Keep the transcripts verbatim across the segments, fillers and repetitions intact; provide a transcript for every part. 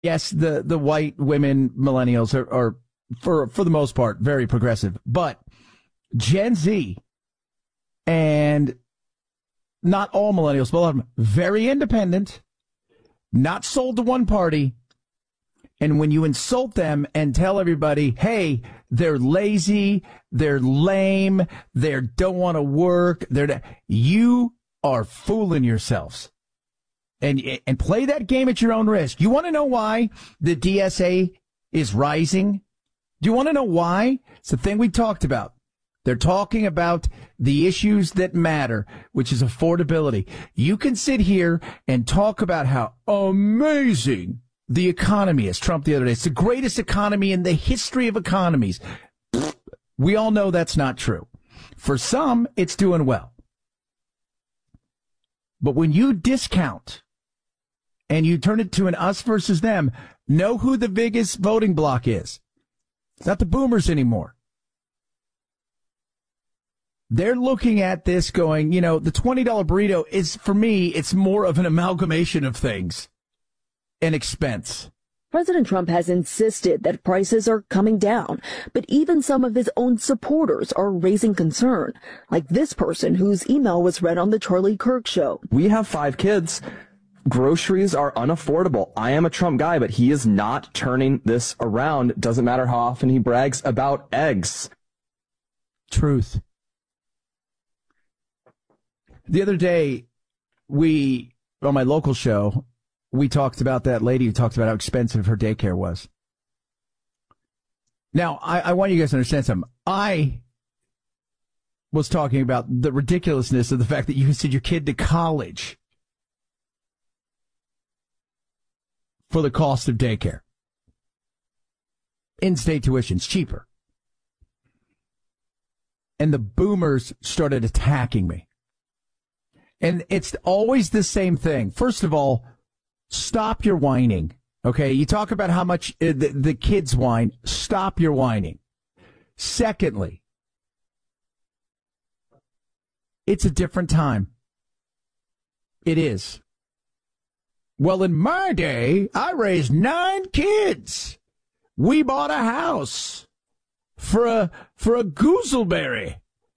Yes, the, the white women millennials are, are, for for the most part, very progressive. But Gen Z and not all millennials, but a lot of them, very independent, not sold to one party. And when you insult them and tell everybody, hey, they're lazy, they're lame, they don't want to work, they're you are fooling yourselves. And and play that game at your own risk. You want to know why the D S A is rising? Do you want to know why? It's the thing we talked about. They're talking about the issues that matter, which is affordability. You can sit here and talk about how amazing the economy is. Trump the other day, it's the greatest economy in the history of economies. We all know that's not true. For some, it's doing well. But when you discount and you turn it to an us versus them, know who the biggest voting bloc is. It's not the boomers anymore. They're looking at this going, you know, the twenty dollar burrito is, for me, it's more of an amalgamation of things and expense. President Trump has insisted that prices are coming down, but even some of his own supporters are raising concern, like this person whose email was read on the Charlie Kirk show. We have five kids. Groceries are unaffordable. I am a Trump guy, but he is not turning this around. Doesn't matter how often he brags about eggs. Truth. The other day, we, on my local show, we talked about that lady who talked about how expensive her daycare was. Now, I, I want you guys to understand something. I was talking about the ridiculousness of the fact that you can send your kid to college for the cost of daycare. In-state tuition's cheaper. And the boomers started attacking me. And it's always the same thing. First of all, stop your whining. Okay, you talk about how much uh, the, the kids whine. Stop your whining. Secondly, it's a different time. It is. Well, in my day, I raised nine kids. We bought a house for a for a gooseberry.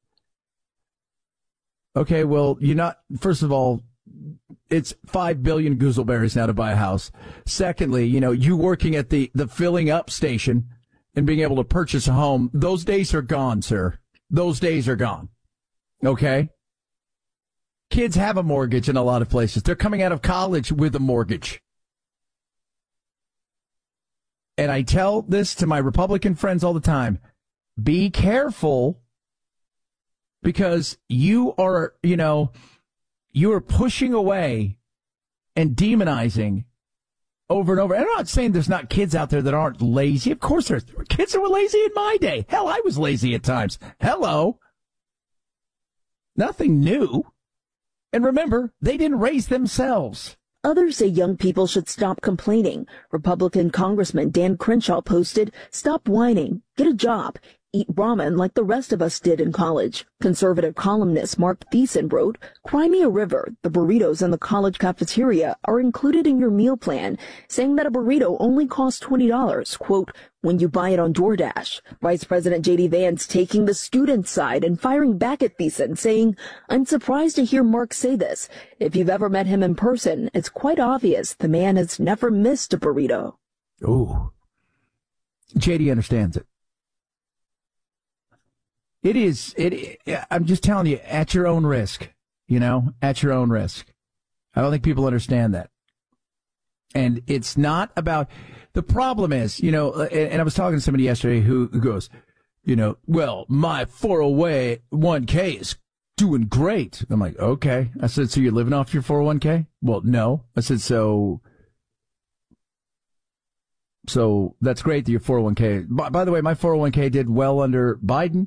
Okay, well, you're not. First of all, it's five billion gooseberries now to buy a house. Secondly, you know, you working at the the filling up station and being able to purchase a home, those days are gone, sir. Those days are gone. Okay? Kids have a mortgage in a lot of places. They're coming out of college with a mortgage. And I tell this to my Republican friends all the time. Be careful, because you are, you know, you are pushing away and demonizing over and over. And I'm not saying there's not kids out there that aren't lazy. Of course there's kids that were lazy in my day. Hell, I was lazy at times. Hello. Nothing new. And remember, they didn't raise themselves. Others say young people should stop complaining. Republican Congressman Dan Crenshaw posted, "Stop whining, get a job, eat ramen like the rest of us did in college." Conservative columnist Mark Thiessen wrote, "Crimea River, the burritos in the college cafeteria are included in your meal plan," saying that a burrito only costs twenty dollars, quote, when you buy it on DoorDash. Vice President J D Vance taking the student side and firing back at Thiessen, saying, "I'm surprised to hear Mark say this. If you've ever met him in person, it's quite obvious the man has never missed a burrito." Ooh. J D understands it. It is, it, I'm just telling you, at your own risk, you know, at your own risk. I don't think people understand that. And it's not about, the problem is, you know, and, and I was talking to somebody yesterday who, who goes, you know, well, my four oh one k is doing great. I'm like, okay. I said, so you're living off your four oh one k? Well, no. I said, so, so that's great that your four oh one k, by, by the way, my four oh one k did well under Biden.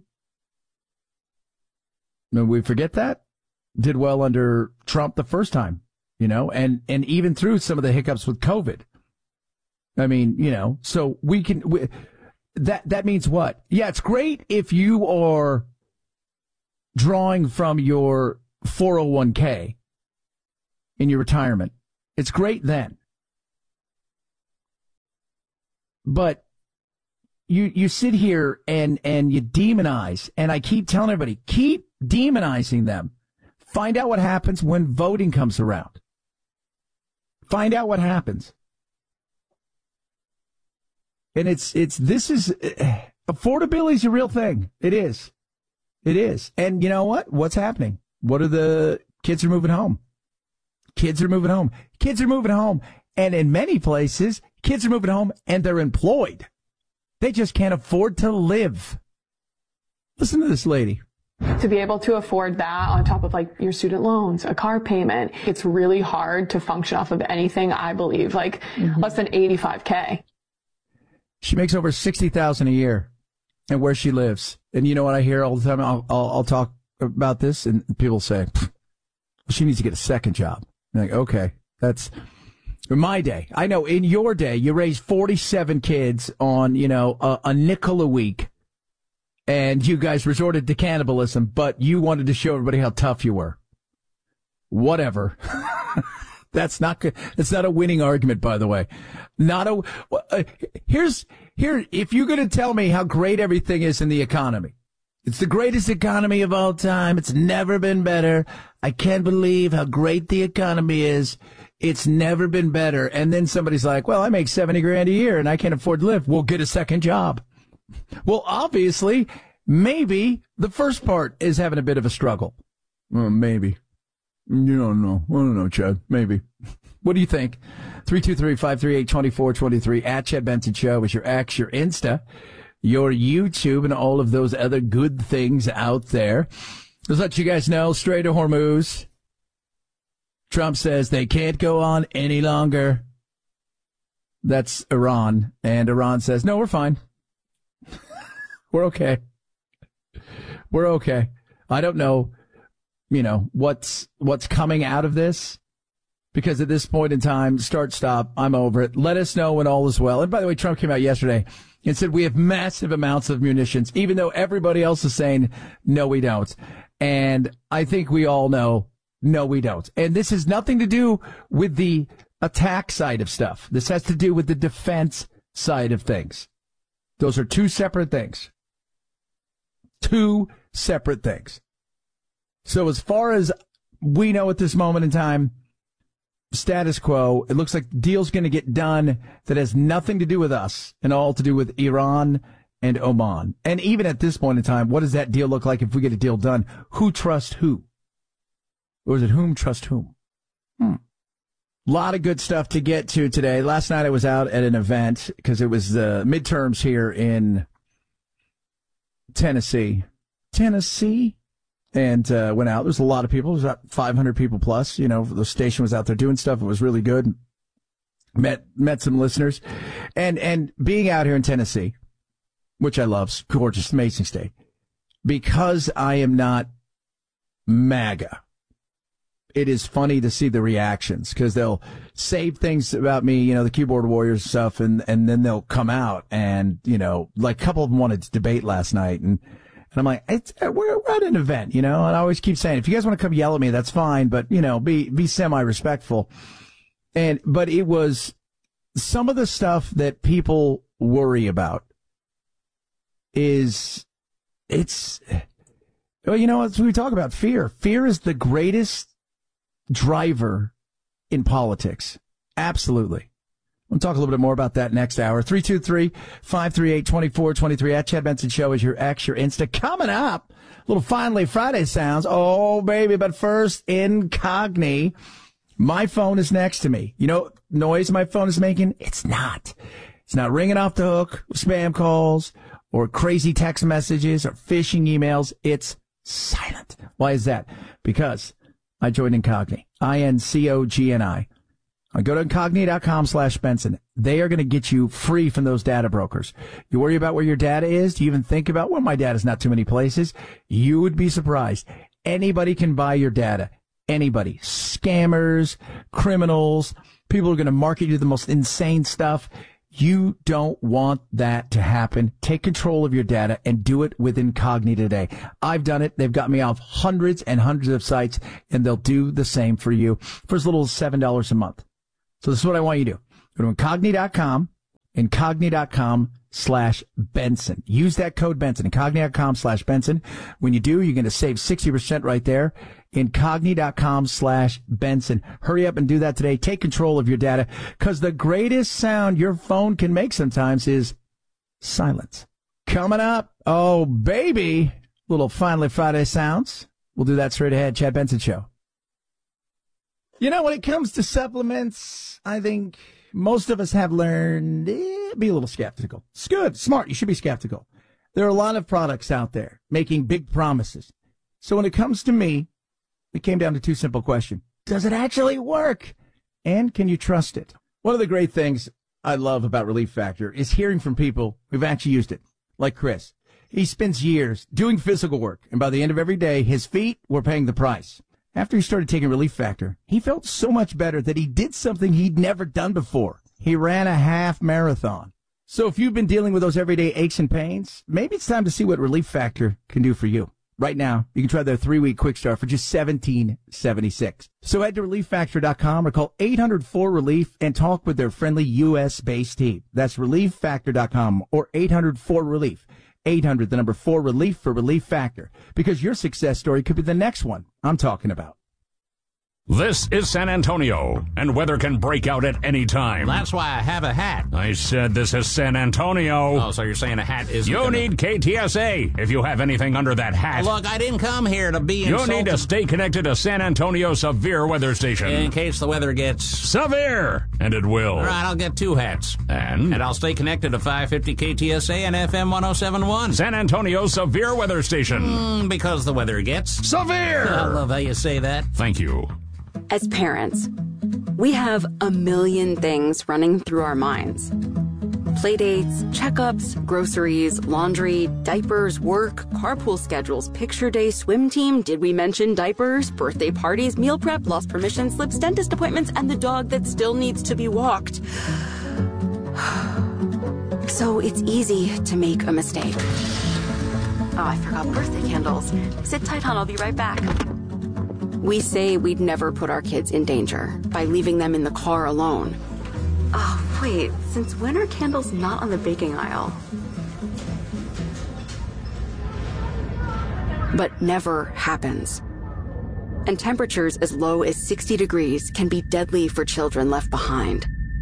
And we forget that. Did well under Trump the first time, you know, and, and even through some of the hiccups with COVID. I mean, you know, so we can, we, that, that means what? Yeah, it's great if you are drawing from your four oh one k in your retirement. It's great then. but you you sit here and, and you demonize, and I keep telling everybody, keep demonizing them. Find out what happens when voting comes around. Find out what happens. And it's, it's, this is, uh, affordability is a real thing. It is. It is. And you know what? What's happening? What are the kids are moving home? Kids are moving home. Kids are moving home. And in many places, kids are moving home and they're employed. They just can't afford to live. Listen to this lady. To be able to afford that on top of like your student loans, a car payment, it's really hard to function off of anything, I believe, like mm-hmm. less than eighty-five K. She makes over sixty thousand dollars a year and where she lives. And you know what I hear all the time? I'll, I'll, I'll talk about this and people say, she needs to get a second job. I'm like, okay, that's in my day. I know in your day, you raised forty-seven kids on, you know, a, a nickel a week. And you guys resorted to cannibalism, but you wanted to show everybody how tough you were. Whatever. That's not good. That's not a winning argument, by the way. Not a, uh, here's, here, if you're going to tell me how great everything is in the economy, it's the greatest economy of all time. It's never been better. I can't believe how great the economy is. It's never been better. And then somebody's like, well, I make seventy grand a year and I can't afford to live. We'll get a second job. Well, obviously, maybe the first part is having a bit of a struggle. Well, maybe. You don't know. I don't know, Chad. Maybe. What do you think? three two three, five three eight, two four two three at Chad Benson Show is your X, your Insta, your YouTube, and all of those other good things out there. Just let you guys know, Strait of Hormuz. Trump says they can't go on any longer. That's Iran. And Iran says, no, we're fine. We're okay. We're okay. I don't know, you know, what's what's coming out of this, because at this point in time, start, stop, I'm over it. Let us know when all is well. And by the way, Trump came out yesterday and said we have massive amounts of munitions, even though everybody else is saying, no, we don't. And I think we all know, no, we don't. And this has nothing to do with the attack side of stuff. This has to do with the defense side of things. Those are two separate things. Two separate things. So as far as we know at this moment in time, status quo, it looks like the deal's going to get done that has nothing to do with us and all to do with Iran and Oman. And even at this point in time, what does that deal look like if we get a deal done? Who trusts who? Or is it whom trust whom? Hmm. A lot of good stuff to get to today. Last night I was out at an event because it was the midterms here in Tennessee. Tennessee? And uh, went out. There was a lot of people. It was about five hundred people plus. You know, the station was out there doing stuff. It was really good. Met met some listeners. And, and being out here in Tennessee, which I love, gorgeous, amazing state, because I am not MAGA. It is funny to see the reactions because they'll say things about me, you know, the keyboard warriors stuff, and, and then they'll come out and, you know, like a couple of them wanted to debate last night. And, and I'm like, it's, we're, we're at an event, you know, and I always keep saying, if you guys want to come yell at me, that's fine. But, you know, be, be semi-respectful. And, but it was some of the stuff that people worry about is it's, well, you know, as we talk about fear, fear is the greatest driver in politics. Absolutely. We'll talk a little bit more about that next hour. three two three, five three eight, two four two three at Chad Benson Show is your X, your Insta. Coming up, a little Finally Friday sounds. Oh, baby. But first, Incogni. My phone is next to me. You know, noise my phone is making? It's not. It's not ringing off the hook with spam calls or crazy text messages or phishing emails. It's silent. Why is that? Because I joined Incogni. I N C O G N I. I go to incogni.com slash Benson. They are going to get you free from those data brokers. You worry about where your data is? Do you even think about, well, my data's not too many places? You would be surprised. Anybody can buy your data. Anybody. Scammers, criminals, people are going to market you the most insane stuff. You don't want that to happen. Take control of your data and do it with Incogni today. I've done it. They've got me off hundreds and hundreds of sites, and they'll do the same for you for as little as seven dollars a month. So this is what I want you to do. Go to incogni dot com Incogni.com slash Benson. Use that code Benson. Incogni.com slash Benson. When you do, you're going to save sixty percent right there. Incogni.com slash Benson. Hurry up and do that today. Take control of your data, because the greatest sound your phone can make sometimes is silence. Coming up, oh, baby, little Finally Friday sounds. We'll do that straight ahead. Chad Benson Show. You know, when it comes to supplements, I think most of us have learned, eh, be a little skeptical. It's good, smart. You should be skeptical. There are a lot of products out there making big promises. So when it comes to me, it came down to two simple questions. Does it actually work? And can you trust it? One of the great things I love about Relief Factor is hearing from people who've actually used it, like Chris. He spends years doing physical work, and by the end of every day, his feet were paying the price. After he started taking Relief Factor, he felt so much better that he did something he'd never done before. He ran a half marathon. So if you've been dealing with those everyday aches and pains, maybe it's time to see what Relief Factor can do for you. Right now, you can try their three-week quick start for just seventeen seventy-six. So head to relief factor dot com or call eight hundred four relief and talk with their friendly U S-based team. That's relief factor dot com or eight hundred four relief. eight hundred, the number four, relief for Relief Factor. Because your success story could be the next one I'm talking about. This is San Antonio, and weather can break out at any time. That's why I have a hat. I said this is San Antonio. Oh, so you're saying a hat is... You gonna... need K T S A if you have anything under that hat. Look, I didn't come here to be insulted. You need to stay connected to San Antonio Severe Weather Station. In case the weather gets... severe, and it will. All right, I'll get two hats. And? And I'll stay connected to five fifty K T S A and F M one oh seven point one. San Antonio Severe Weather Station. Mm, because the weather gets... severe! I love how you say that. Thank you. As parents, we have a million things running through our minds. Playdates, checkups, groceries, laundry, diapers, work, carpool schedules, picture day, swim team, did we mention diapers, birthday parties, meal prep, lost permission slips, dentist appointments, and the dog that still needs to be walked. So it's easy to make a mistake. Oh, I forgot birthday candles. Sit tight, hon, I'll be right back. We say we'd never put our kids in danger by leaving them in the car alone. Oh, wait, since when are candles not on the baking aisle? But never happens. And temperatures as low as sixty degrees can be deadly for children left behind.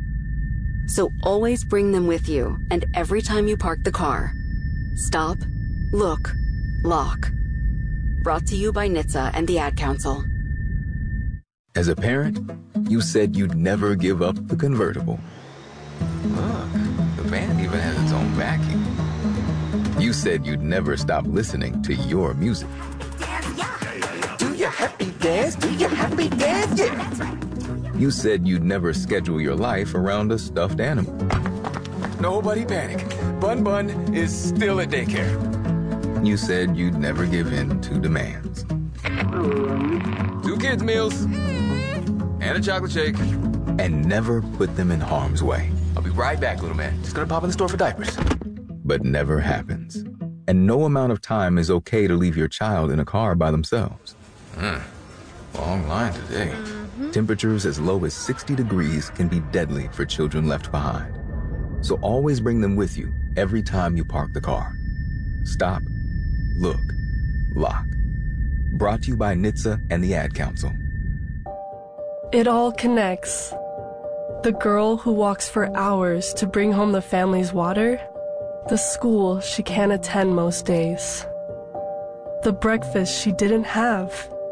So always bring them with you, and every time you park the car, stop, look, lock. Brought to you by N H T S A and the Ad Council. As a parent, you said you'd never give up the convertible. Look, the van even has its own vacuum. You said you'd never stop listening to your music. Do your happy dance, do your happy dance, yeah. That's right. You said you'd never schedule your life around a stuffed animal. Nobody panic. Bun Bun is still at daycare. You said you'd never give in to demands. Two kids' meals and a chocolate shake. And never put them in harm's way. I'll be right back, little man. Just gonna pop in the store for diapers. But never happens. And no amount of time is okay to leave your child in a car by themselves. Mm. Long line today. Mm-hmm. Temperatures as low as sixty degrees can be deadly for children left behind. So always bring them with you every time you park the car. Stop, look, lock. Brought to you by N H T S A and the Ad Council. It all connects. The girl who walks for hours to bring home the family's water, the school she can't attend most days, the breakfast she didn't have,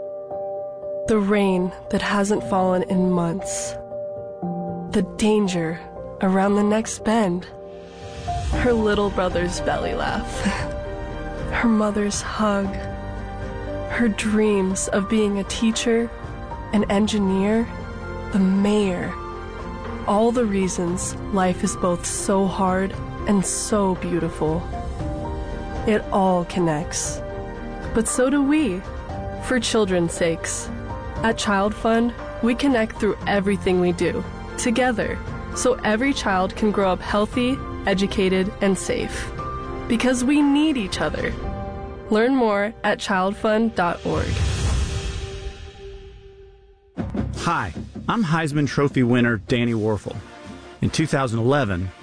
the rain that hasn't fallen in months, the danger around the next bend, her little brother's belly laugh, her mother's hug, her dreams of being a teacher, an engineer, the mayor. All the reasons life is both so hard and so beautiful. It all connects. But so do we, for children's sakes. At Child Fund, we connect through everything we do, together, so every child can grow up healthy, educated, and safe. Because we need each other. Learn more at child fund dot org. Hi, I'm Heisman Trophy winner Danny Warfel. In two thousand eleven,